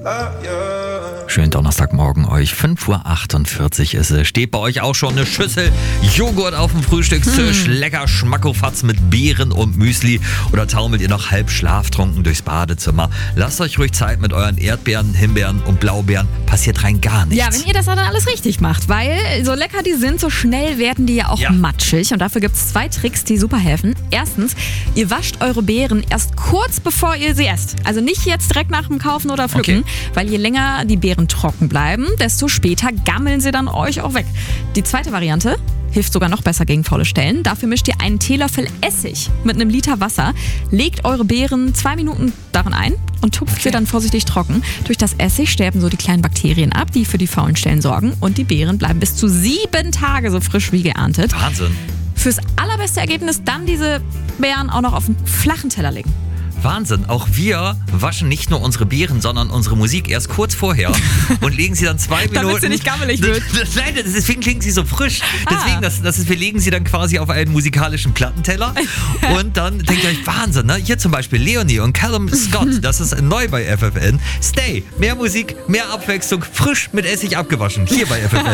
Schönen Donnerstagmorgen euch. 5:48 Uhr ist es. Steht bei euch auch schon eine Schüssel Joghurt auf dem Frühstückstisch. Lecker Schmackofatz mit Beeren und Müsli. Oder taumelt ihr noch halb schlaftrunken durchs Badezimmer? Lasst euch ruhig Zeit mit euren Erdbeeren, Himbeeren und Blaubeeren. Passiert rein gar nichts. Ja, wenn ihr das dann alles richtig macht. Weil so lecker die sind, so schnell werden die ja auch matschig. Und dafür gibt es 2 Tricks, die super helfen. Erstens, ihr wascht eure Beeren erst kurz bevor ihr sie esst. Also nicht jetzt direkt nach dem Kaufen oder Pflücken. Weil je länger die Beeren trocken bleiben, desto später gammeln sie dann euch auch weg. Die zweite Variante hilft sogar noch besser gegen faule Stellen. Dafür mischt ihr einen Teelöffel Essig mit einem Liter Wasser, legt eure Beeren 2 Minuten darin ein und tupft sie dann vorsichtig trocken. Durch das Essig sterben so die kleinen Bakterien ab, die für die faulen Stellen sorgen, und die Beeren bleiben bis zu 7 Tage so frisch wie geerntet. Wahnsinn. Fürs allerbeste Ergebnis dann diese Beeren auch noch auf einen flachen Teller legen. Wahnsinn. Auch wir waschen nicht nur unsere Beeren, sondern unsere Musik erst kurz vorher und legen sie dann 2 Minuten... Damit sie nicht gammelig wird. Nein, deswegen klingt sie so frisch. Deswegen, wir legen sie dann quasi auf einen musikalischen Plattenteller und dann denkt ihr euch, Wahnsinn, ne? Hier zum Beispiel Leonie und Callum Scott, das ist neu bei FFN. Stay, mehr Musik, mehr Abwechslung, frisch mit Essig abgewaschen, hier bei FFN.